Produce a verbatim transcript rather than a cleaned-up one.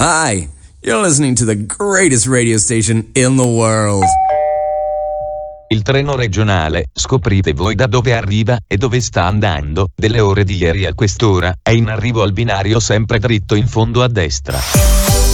Hi, you're listening to the greatest radio station in the world. Il treno regionale, scoprite voi da dove arriva e dove sta andando, delle ore di ieri a quest'ora, è in arrivo al binario sempre dritto in fondo a destra.